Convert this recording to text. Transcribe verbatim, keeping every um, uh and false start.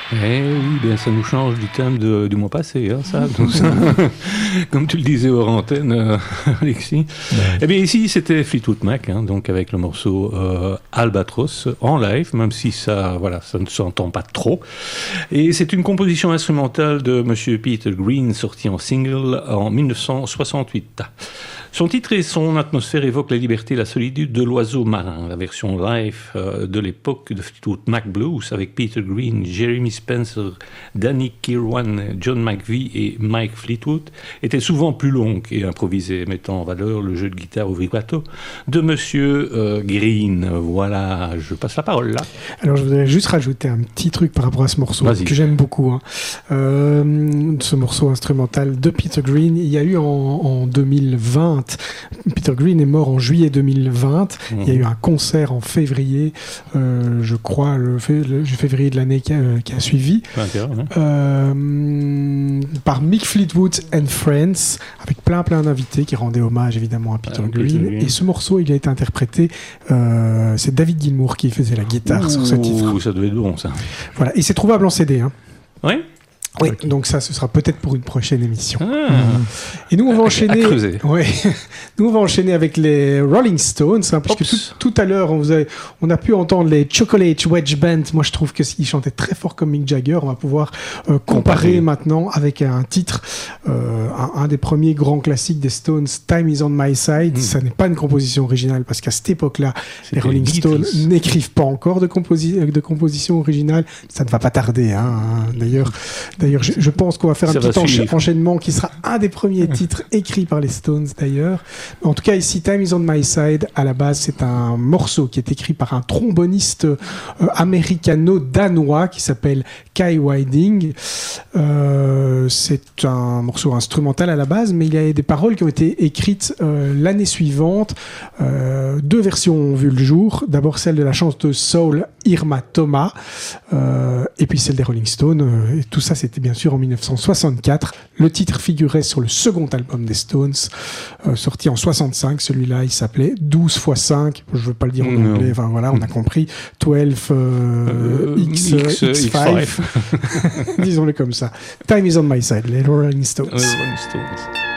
Eh oui, bien ça nous change du thème de, du mois passé, hein, ça, donc ça comme tu le disais hors antenne, euh, Alexis. Ouais. Eh bien ici c'était Fleetwood Mac, hein, donc avec le morceau euh, Albatros en live, même si ça, voilà, ça ne s'entend pas trop. Et c'est une composition instrumentale de Monsieur Peter Green, sortie en single en dix-neuf cent soixante-huit. Son titre et son atmosphère évoquent la liberté et la solitude de l'oiseau marin. La version live euh, de l'époque de Fleetwood Mac Blues avec Peter Green, Jeremy Spencer, Danny Kirwan, John McVie et Mike Fleetwood était souvent plus longue et improvisée, mettant en valeur le jeu de guitare au vibrato de Monsieur euh, Green. Voilà, je passe la parole là. Alors je voudrais juste rajouter un petit truc par rapport à ce morceau Vas-y. Que j'aime beaucoup. Hein. Euh, ce morceau instrumental de Peter Green, il y a eu en, en deux mille vingt. Peter Green est mort en juillet deux mille vingt. Mmh. Il y a eu un concert en février, euh, je crois, le, le février de l'année qui a, qui a suivi, okay, ouais. euh, par Mick Fleetwood and Friends, avec plein plein d'invités qui rendaient hommage évidemment à Peter, ah, Green. Peter Green. Et ce morceau, il a été interprété, euh, c'est David Gilmour qui faisait la guitare Ouh, sur ce titre. Ça devait être bon ça. Voilà, et c'est trouvable en C D. Hein. Oui. Oui, okay. Donc ça, ce sera peut-être pour une prochaine émission. Ah. Et nous, on va enchaîner. Ouais, nous, on va enchaîner avec les Rolling Stones, hein, puisque tout, tout à l'heure, on, vous a, on a pu entendre les Chocolate Wedge Band. Moi, je trouve qu'ils chantaient très fort comme Mick Jagger. On va pouvoir euh, comparer Comparé. maintenant avec un titre, euh, un, un des premiers grands classiques des Stones, Time Is On My Side. Mm. Ça n'est pas une composition originale, parce qu'à cette époque-là, C'était les Rolling Stones n'écrivent pas encore de, composi- de composition originale. Ça ne va pas tarder, hein, hein. D'ailleurs. D'ailleurs, je, je pense qu'on va faire ça un petit encha- enchaînement qui sera un des premiers titres écrits par les Stones, d'ailleurs. En tout cas, ici, Time Is On My Side, à la base, c'est un morceau qui est écrit par un tromboniste euh, américano-danois qui s'appelle Kai Winding. Euh, c'est un morceau instrumental à la base, mais il y a des paroles qui ont été écrites euh, l'année suivante. Euh, deux versions ont vu le jour. D'abord, celle de la chanteuse soul Irma Thomas, euh, et puis celle des Rolling Stones. Euh, et tout ça, c'était bien sûr en dix-neuf cent soixante-quatre. Le titre figurait sur le second album des Stones, euh, sorti en soixante-cinq. Celui-là, il s'appelait douze fois cinq. Je ne veux pas le dire en non. anglais. Enfin voilà, on a compris. douze euh, euh, X, X, X cinq. Disons-le comme ça. Time Is On My Side, les Rolling Stones. Les Rolling Stones.